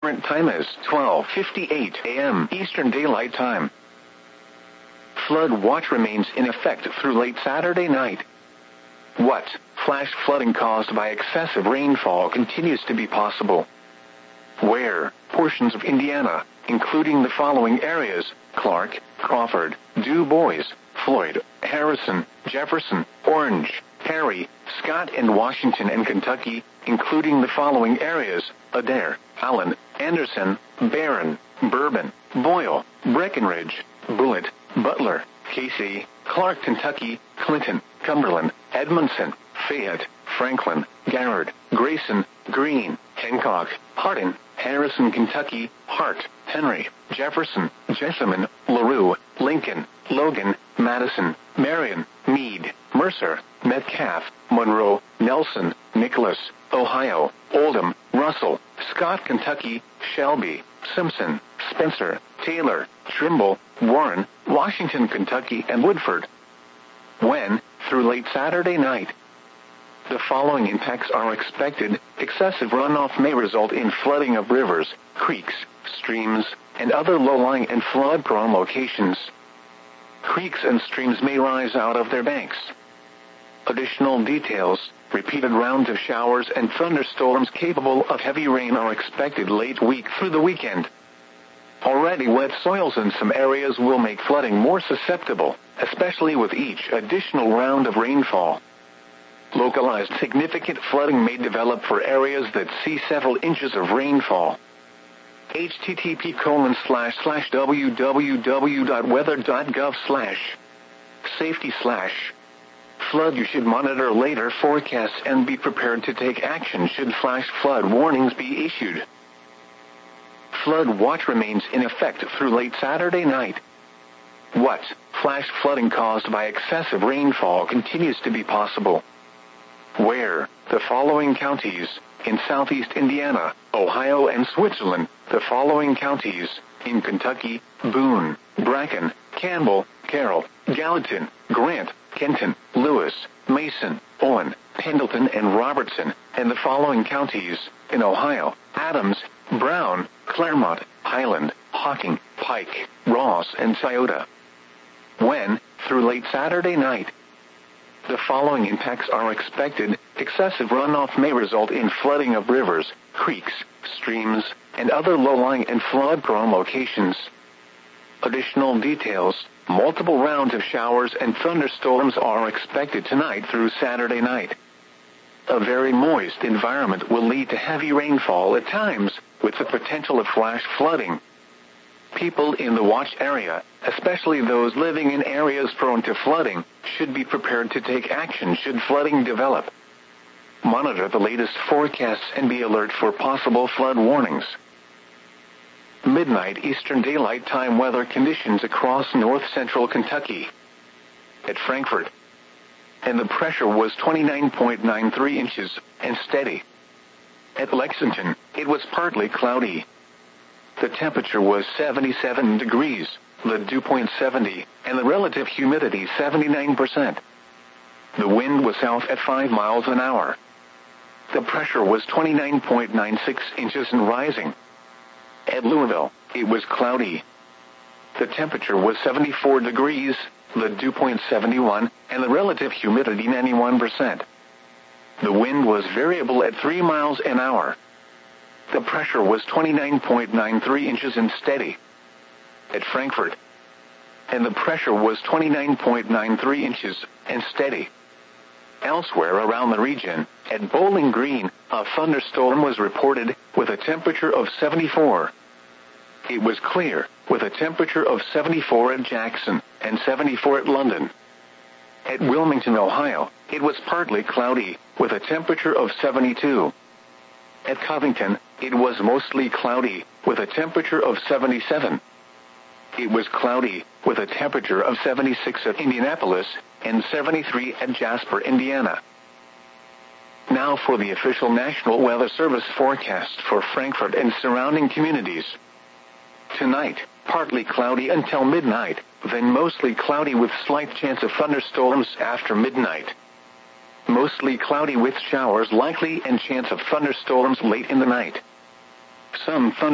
Current time is 12:58 a.m. Eastern Daylight Time. Flood watch remains in effect through late Saturday night. What? Flash flooding caused by excessive rainfall continues to be possible. Where? Portions of Indiana, including the following areas: Clark, Crawford, Du Bois, Floyd, Harrison, Jefferson, Orange, Perry, Scott, and Washington, and Kentucky, including the following areas: Adair, Allen, Anderson, Barron, Bourbon, Boyle, Breckenridge, Bullitt, Butler, Casey, Clark, Kentucky, Clinton, Cumberland, Edmondson, Fayette, Franklin, Garrard, Grayson, Greene, Hancock, Hardin, Harrison, Kentucky, Hart, Henry, Jefferson, Jessamine, LaRue, Lincoln, Logan, Madison, Marion, Meade, Mercer, Metcalf, Monroe, Nelson, Nicholas, Ohio, Oldham, Russell, Scott, Kentucky, Shelby, Simpson, Spencer, Taylor, Trimble, Warren, Washington, Kentucky, and Woodford. When? Through late Saturday night. The following impacts are expected. Excessive runoff may result in flooding of rivers, creeks, streams, and other low-lying and flood-prone locations. Creeks and streams may rise out of their banks. Additional details: repeated rounds of showers and thunderstorms capable of heavy rain are expected late week through the weekend. Already wet soils in some areas will make flooding more susceptible, especially with each additional round of rainfall. Localized significant flooding may develop for areas that see several inches of rainfall. http://www.weather.gov/safety/ flood. You should monitor later forecasts and be prepared to take action should flash flood warnings be issued. Flood watch remains in effect through late Saturday night. What? Flash flooding caused by excessive rainfall continues to be possible. Where? The following counties: in southeast Indiana, Ohio, and Switzerland. The following counties: in Kentucky: Boone, Bracken, Campbell, Carroll, Gallatin, Grant, Kenton, Lewis, Mason, Owen, Pendleton, and Robertson. And the following counties: in Ohio: Adams, Brown, Claremont, Highland, Hocking, Pike, Ross, and Scioto. When? Through late Saturday night. The following impacts are expected. Excessive runoff may result in flooding of rivers, creeks, streams, and other low-lying and flood-prone locations. Additional details: multiple rounds of showers and thunderstorms are expected tonight through Saturday night. A very moist environment will lead to heavy rainfall at times, with the potential of flash flooding. People in the watch area, especially those living in areas prone to flooding, should be prepared to take action should flooding develop. Monitor the latest forecasts and be alert for possible flood warnings. Midnight Eastern Daylight Time weather conditions across north-central Kentucky. At Frankfort, and the pressure was 29.93 inches and steady. At Lexington, it was partly cloudy. The temperature was 77 degrees, the dew point 70, and the relative humidity 79%. The wind was south at 5 miles an hour. The pressure was 29.96 inches and rising. At Louisville, it was cloudy. The temperature was 74 degrees, the dew point 71, and the relative humidity 91%. The wind was variable at 3 miles an hour. The pressure was 29.93 inches and steady. At Frankfort, and the pressure was 29.93 inches and steady. Elsewhere around the region, at Bowling Green, a thunderstorm was reported with a temperature of 74. It was clear, with a temperature of 74 at Jackson and 74 at London. At Wilmington, Ohio, it was partly cloudy, with a temperature of 72. At Covington, it was mostly cloudy, with a temperature of 77. It was cloudy, with a temperature of 76 at Indianapolis and 73 at Jasper, Indiana. Now for the official National Weather Service forecast for Frankfort and surrounding communities. Tonight, partly cloudy until midnight, then mostly cloudy with slight chance of thunderstorms after midnight. Mostly cloudy with showers likely and chance of thunderstorms late in the night. Some thunder